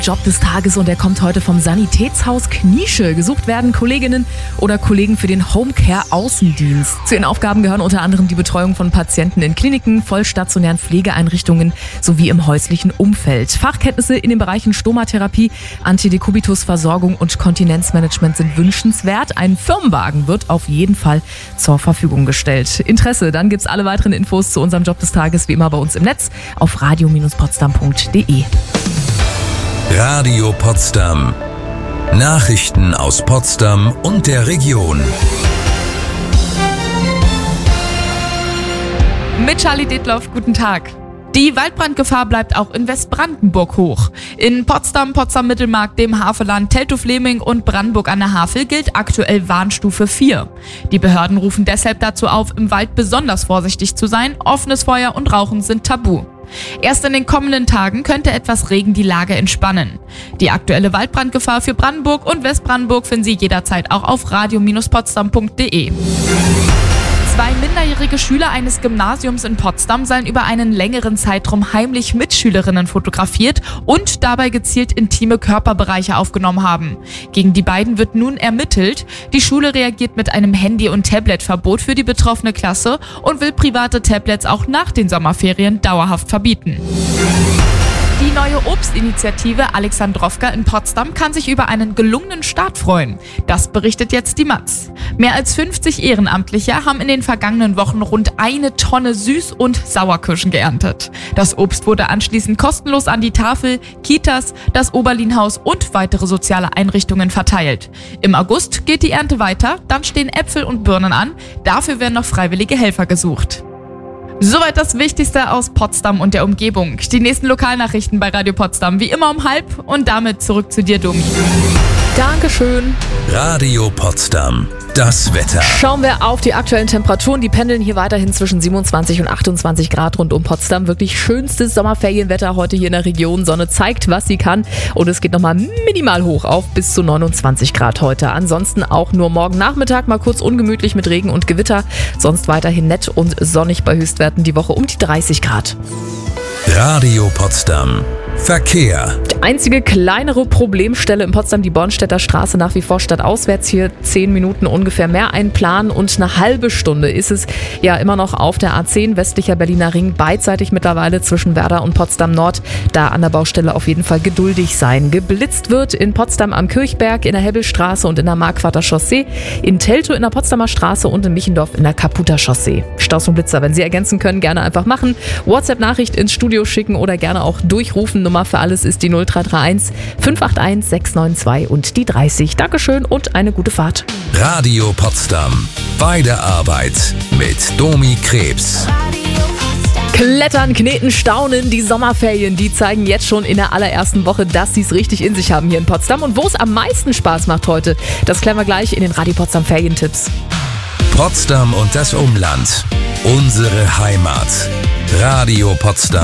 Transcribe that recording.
Job des Tages und der kommt heute vom Sanitätshaus Kniesche. Gesucht werden Kolleginnen oder Kollegen für den Homecare-Außendienst. Zu ihren Aufgaben gehören unter anderem die Betreuung von Patienten in Kliniken, vollstationären Pflegeeinrichtungen sowie im häuslichen Umfeld. Fachkenntnisse in den Bereichen Stomatherapie, Antidekubitusversorgung und Kontinenzmanagement sind wünschenswert. Ein Firmenwagen wird auf jeden Fall zur Verfügung gestellt. Interesse, dann gibt's alle weiteren Infos zu unserem Job des Tages wie immer bei uns im Netz auf radio-potsdam.de. Radio Potsdam. Nachrichten aus Potsdam und der Region. Mit Charlie Detloff, guten Tag. Die Waldbrandgefahr bleibt auch in Westbrandenburg hoch. In Potsdam, Potsdam-Mittelmark, dem Havelland, Teltow-Fleming und Brandenburg an der Havel gilt aktuell Warnstufe 4. Die Behörden rufen deshalb dazu auf, im Wald besonders vorsichtig zu sein. Offenes Feuer und Rauchen sind tabu. Erst in den kommenden Tagen könnte etwas Regen die Lage entspannen. Die aktuelle Waldbrandgefahr für Brandenburg und Westbrandenburg finden Sie jederzeit auch auf radio-potsdam.de. 2 minderjährige Schüler eines Gymnasiums in Potsdam sollen über einen längeren Zeitraum heimlich Mitschülerinnen fotografiert und dabei gezielt intime Körperbereiche aufgenommen haben. Gegen die beiden wird nun ermittelt. Die Schule reagiert mit einem Handy- und Tabletverbot für die betroffene Klasse und will private Tablets auch nach den Sommerferien dauerhaft verbieten. Die neue Obstinitiative Alexandrowka in Potsdam kann sich über einen gelungenen Start freuen. Das berichtet jetzt die Matz. Mehr als 50 Ehrenamtliche haben in den vergangenen Wochen rund 1 Tonne Süß- und Sauerkirschen geerntet. Das Obst wurde anschließend kostenlos an die Tafel, Kitas, das Oberlinhaus und weitere soziale Einrichtungen verteilt. Im August geht die Ernte weiter, dann stehen Äpfel und Birnen an. Dafür werden noch freiwillige Helfer gesucht. Soweit das Wichtigste aus Potsdam und der Umgebung. Die nächsten Lokalnachrichten bei Radio Potsdam wie immer um 12:30 und damit zurück zu dir, Domi. Dankeschön. Radio Potsdam. Das Wetter. Schauen wir auf die aktuellen Temperaturen. Die pendeln hier weiterhin zwischen 27 und 28 Grad rund um Potsdam. Wirklich schönstes Sommerferienwetter heute hier in der Region. Sonne zeigt, was sie kann. Und es geht nochmal minimal hoch auf bis zu 29 Grad heute. Ansonsten auch nur morgen Nachmittag mal kurz ungemütlich mit Regen und Gewitter. Sonst weiterhin nett und sonnig bei Höchstwerten die Woche um die 30 Grad. Radio Potsdam. Verkehr. Die einzige kleinere Problemstelle in Potsdam, die Bornstedter Straße, nach wie vor stadtauswärts, hier 10 Minuten ungefähr mehr einplanen und eine halbe Stunde ist es ja immer noch auf der A10 westlicher Berliner Ring, beidseitig mittlerweile zwischen Werder und Potsdam Nord, da an der Baustelle auf jeden Fall geduldig sein. Geblitzt wird in Potsdam am Kirchberg, in der Hebbelstraße und in der Marquarder Chaussee, in Teltow in der Potsdamer Straße und in Michendorf in der Kaputter Chaussee. Staus und Blitzer, wenn Sie ergänzen können, gerne einfach machen. WhatsApp-Nachricht ins Studio schicken oder gerne auch durchrufen. Nummer für alles ist die 0331 581 692 und die 30. Dankeschön und eine gute Fahrt. Radio Potsdam. Bei der Arbeit mit Domi Krebs. Klettern, kneten, staunen, die Sommerferien, die zeigen jetzt schon in der allerersten Woche, dass sie es richtig in sich haben hier in Potsdam. Und wo es am meisten Spaß macht heute, das klären wir gleich in den Radio Potsdam Ferientipps. Potsdam und das Umland. Unsere Heimat. Radio Potsdam.